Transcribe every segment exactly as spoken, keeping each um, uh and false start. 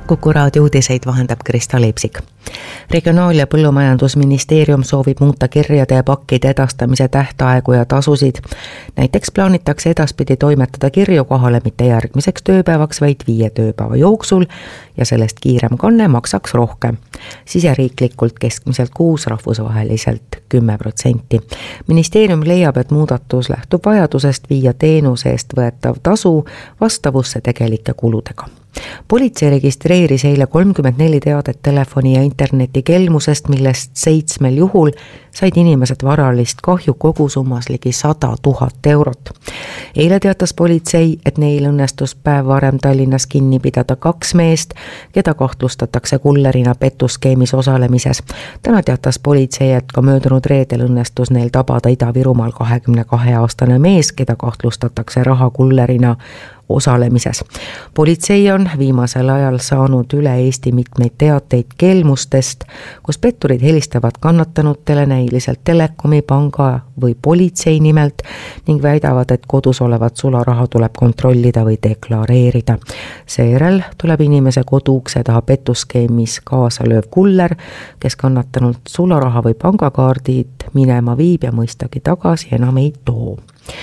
Kuku raadio uudiseid vahendab Krista Leipsik. Regionaal- ja Põllumajandusministeerium soovib muuta kirjade ja pakkide edastamise tähtaegu ja tasusid. Näiteks plaanitakse edaspidi toimetada kirju kohale mitte järgmiseks tööpäevaks, vaid viie tööpäeva jooksul ja sellest kiirem kanne maksaks rohkem. Siseriiklikult keskmiselt kuus, rahvusvaheliselt kümme protsenti. Ministeerium leiab, et muudatus lähtub vajadusest viia teenuse eest võetav tasu vastavusse tegelike kuludega. Politsei registreeris eile kolmkümmend neli teadet telefoni ja interneti kelmusest, millest seitsmel juhul said inimesed varalist kahju kogusummas ligi sada tuhat eurot. Eile teatas politsei, et neil õnnestus päev varem Tallinnas kinni pidada kaks meest, keda kahtlustatakse kullerina petuskeemis osalemises. Täna teatas politsei, et ka möödunud reedel õnnestus neil tabada Ida-Virumaal kahekümne kahe aastane mees, keda kahtlustatakse rahakullerina osalemises. Politsei on viimasel ajal saanud üle Eesti mitmeid teateid kelmustest, kus petturid helistavad kannatanutele näiliselt Telekomi, panga või politsei nimelt ning väidavad, et kodus olevat sularaha tuleb kontrollida või deklareerida. Seejärel tuleb inimese kodu ukse taha petuskeemis kaasa lööv kuller, kes kannatanult sularaha või pangakaardid minema viib ja mõistagi tagasi enam ei too.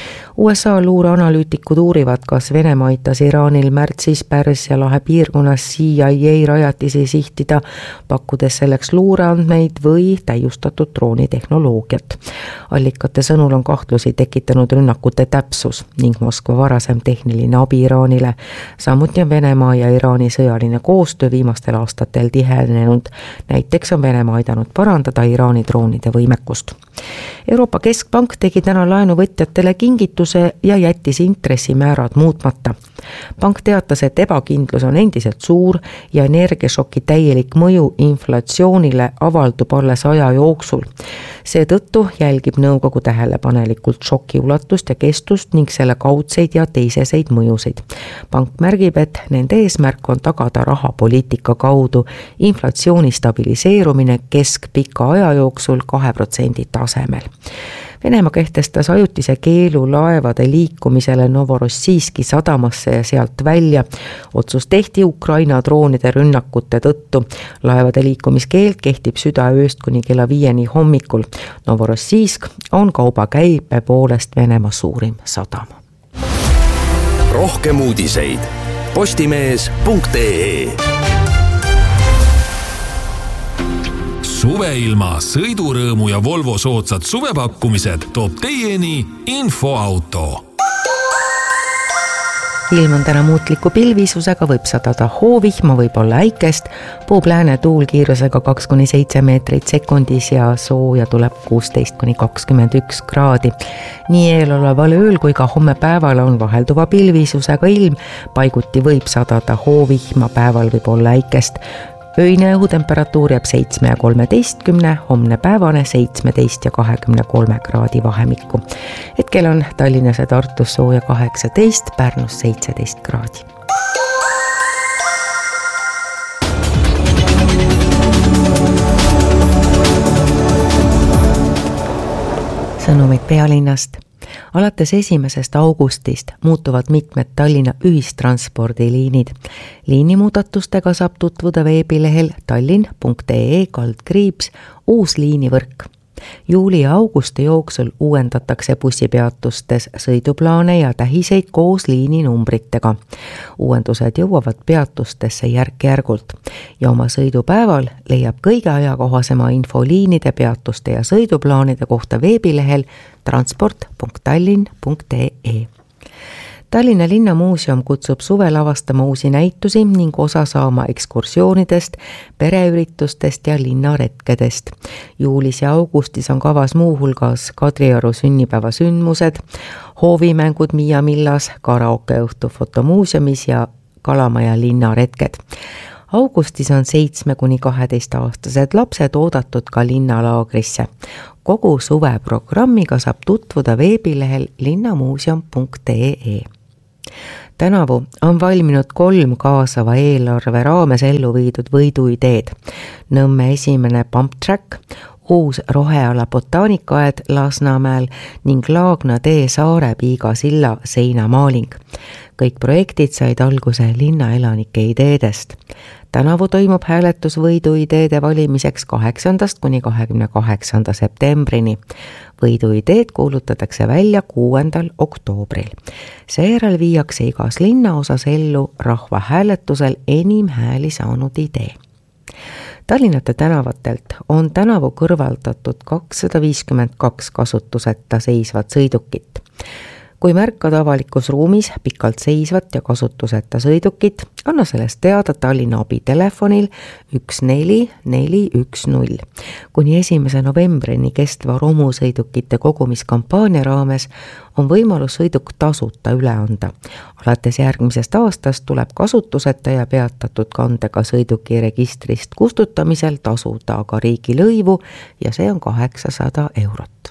U S A luureanalüütikud uurivad, kas Venemaa aitas Iraanil märtsis Pärsia lahe piirkonnas C I A rajatisi sihtida, pakkudes selleks luureandmeid või täiustatud droonitehnoloogiat. Allikate sõnul on kahtlusi tekitanud rünnakute täpsus ning Moskva varasem tehniline abi Iraanile. Samuti on Venemaa ja Iraani sõjaline koostöö viimastel aastatel tihenenud. Näiteks on Venemaa aidanud parandada Iraani droonide võimekust. Euroopa Keskpank tegi täna laenuvõtjatele kingituse ja jättis intressimäärad muutmata. Pank teatas, et ebakindlus on endiselt suur ja energiašoki täielik mõju inflatsioonile avaldub alles aja jooksul. Seetõttu jälgib nõukogu tähelepanelikult šoki ulatust ja kestust ning selle kaudseid ja teiseseid mõjusid. Pank märgib, et nende eesmärk on tagada rahapoliitika kaudu inflatsiooni stabiliseerumine keskpika aja jooksul kahe protsendi tasemel. Venemaa kehtestas ajutise keelu laevade liikumisele Novorossijski sadamasse ja sealt välja. Otsus tehti Ukraina droonide rünnakute tõttu. Laevade liikumiskeeld kehtib südaööst kuni kella viieni hommikul. Novorossijsk on kaubakäibe poolest Venemaa suurim sadama. Rohkem uudiseid postimees punkt ee. Suveilma, sõidurõõmu ja Volvo soodsad suvepakkumised toob teieni Infoauto. Ilm on täna muutliku pilvisusega, võib sadada hoovihma, võib olla äikest, puhub lääne tuul kiirusega kaks kuni seitse meetrit sekundis ja sooja tuleb kuusteist kuni kakskümmend üks kraadi. Nii eeloleval ööl kui ka homme päeval on vahelduva pilvisusega ilm, paiguti võib sadada hoovihma, päeval võib olla äikest. Öine õhutemperatuur jääb seitsme ja kolmeteistkümne, homne päevane seitsmeteist ja kahekümne kolme kraadi vahemikku. Hetkel on Tallinnas ja Tartus sooja kaheksateist, Pärnus seitseteist kraadi. Sõnumid pealinnast. Alates esimesest augustist muutuvad mitmed Tallinna ühistranspordiliinid. Liinimuudatustega saab tutvuda veebilehel tallinn punkt ee kaldkriips uus liinivõrk. Juuli ja augusti jooksul uuendatakse bussipeatustes sõiduplaane ja tähiseid koos liininumbritega. Uuendused jõuavad peatustesse järk-järgult ja oma sõidupäeval leiab kõige ajakohasema info liinide, peatuste ja sõiduplaanide kohta veebilehel transport punkt tallinn punkt ee. Tallinna Linnamuuseum kutsub suvel avastama uusi näitusi ning osa saama ekskursioonidest, pereüritustest ja linnaretkedest. Juulis ja augustis on kavas muuhulgas Kadrioru sünnipäeva sündmused, hoovimängud Miia Millas, karaokeõhtu fotomuuseumis ja Kalamaja linnaretked. Augustis on seitsme kuni kaheteist aastased lapsed oodatud ka linnalaagrisse. Kogu suveprogrammiga saab tutvuda veebilehel linnamuuseum punkt ee. Tänavu on valminud kolm kaasava eelarve raames ellu viidud võiduideed. Nõmme esimene pump track, uus roheala botaanikaaed Lasnamäel ning Laagna tee Saare Piiga silla seinamaaling. Kõik projektid said alguse linnaelanike ideedest. Tänavu toimub hääletus võiduideede valimiseks kaheksandast kuni kahekümne kaheksanda septembrini. Võiduideed kuulutatakse välja kuuendal oktoobril. Seejärel viiakse igas linnaosas ellu rahvahääletusel enim hääli saanud idee. Tallinnate tänavatelt on tänavu kõrvaldatud kakssada viiskümmend kaks kasutuseta seisvat sõidukit. Kui märkad avalikus ruumis pikalt seisvat ja kasutuseta sõidukit, anna sellest teada Tallinna abitelefonil üks neli neli üks null. Kuni esimese novembrini kestva romusõidukite kogumiskampaania raames on võimalus sõiduk tasuta üle anda. Alates järgmisest aastast tuleb kasutuseta ja peatatud kandega sõiduki registrist kustutamisel tasuda aga riigilõivu ja see on kaheksasada eurot.